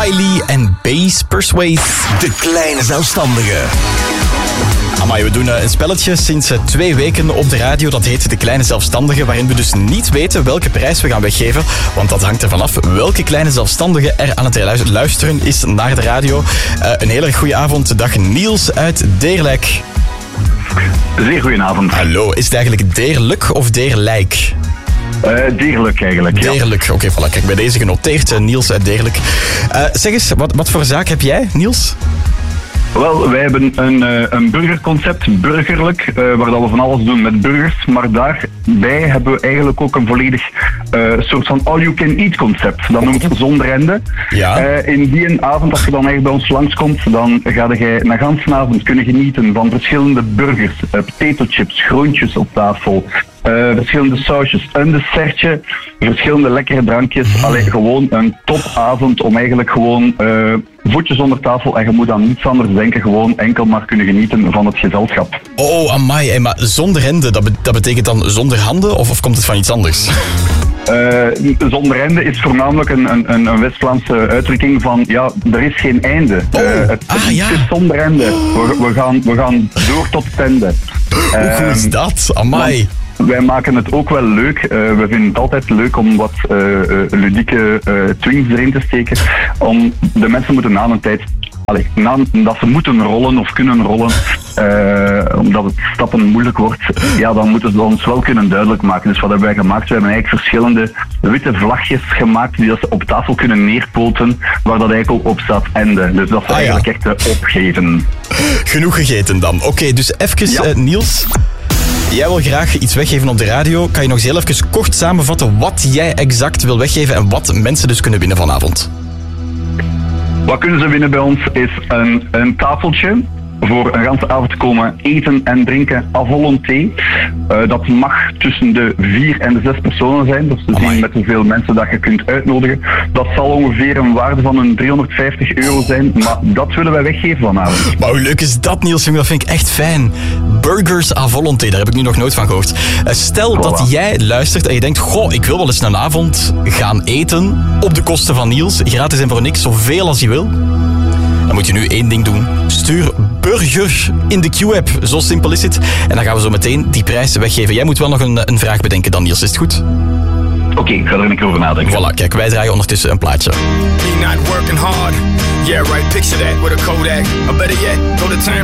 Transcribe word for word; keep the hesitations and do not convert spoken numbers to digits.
Miley en Bass Persuade. De kleine zelfstandige. Amai, we doen een spelletje sinds twee weken op de radio. Dat heet De Kleine Zelfstandige, waarin we dus niet weten welke prijs we gaan weggeven. Want dat hangt ervan af welke kleine zelfstandige er aan het luisteren is naar de radio. Uh, een hele goede avond. Dag Niels uit Deerlijk. Zeer goedenavond. Hallo, is het eigenlijk Deerlijk of Deerlijk? Uh, Deerlijk eigenlijk, ja. Deerlijk, oké, okay, voilà. Kijk, bij deze genoteerd, Niels uit Deerlijk. Uh, zeg eens, wat, wat voor zaak heb jij, Niels? Wel, wij hebben een, uh, een burgerconcept, burgerlijk, uh, waar dat we van alles doen met burgers. Maar daarbij hebben we eigenlijk ook een volledig uh, soort van all-you-can-eat concept. Dat noemt zonder rende. Ja. Uh, in die avond, als je dan echt bij ons langskomt, dan ga je na ganse avond kunnen genieten van verschillende burgers, uh, potato chips, groentjes op tafel. Uh, verschillende sausjes, een dessertje, verschillende lekkere drankjes. Allee, gewoon een topavond om eigenlijk gewoon uh, voetjes onder tafel en je moet aan niets anders denken, gewoon enkel maar kunnen genieten van het gezelschap. Oh, amai, hey, maar zonder rende, dat, be- dat betekent dan zonder handen of, of komt het van iets anders? Uh, zonder einde is voornamelijk een, een, een West-Vlaamse uitdrukking van ja, er is geen einde. Oh, uh, het, ah, het ja. is zonder einde. We, we, gaan, we gaan door tot het einde. Hoe goed is dat? Amai. Wij maken het ook wel leuk. Uh, we vinden het altijd leuk om wat uh, uh, ludieke uh, twins erin te steken. Om de mensen moeten na een tijd... Allee, na, dat ze moeten rollen of kunnen rollen, uh, omdat het stappen moeilijk wordt, ja, dan moeten ze ons wel kunnen duidelijk maken. Dus wat hebben wij gemaakt? We hebben eigenlijk verschillende witte vlagjes gemaakt die ze op tafel kunnen neerpoten, waar dat eigenlijk ook op staat ende. Dus dat ze ah, eigenlijk ja. echt uh, opgeven. Genoeg gegeten dan. Oké, okay, dus even ja. uh, Niels. Jij wil graag iets weggeven op de radio. Kan je nog eens heel even kort samenvatten wat jij exact wil weggeven en wat mensen dus kunnen winnen vanavond? Wat kunnen ze winnen bij ons is een, een tafeltje voor een ganse avond te komen eten en drinken à volonté. Uh, dat mag tussen de vier en de zes personen zijn. Dus te zien met hoeveel mensen dat je kunt uitnodigen. Dat zal ongeveer een waarde van een driehonderdvijftig euro zijn. Maar dat willen wij weggeven vanavond. Maar hoe leuk is dat, Niels? Dat vind ik echt fijn. Burgers à volonté, daar heb ik nu nog nooit van gehoord. Uh, stel voilà. dat jij luistert en je denkt, goh, ik wil wel eens een avond gaan eten op de kosten van Niels. Gratis en voor niks, zoveel als je wil. Dan moet je nu één ding doen. Stuur burger in de Q-app. Zo simpel is het. En dan gaan we zo meteen die prijs weggeven. Jij moet wel nog een, een vraag bedenken dan, Niels. Is het goed? Oké, okay, ik ga er een keer over nadenken. Voilà, kijk, wij draaien ondertussen een plaatje. You're not working hard. Yeah, right, picture that with a Kodak. Or better yet, go to time.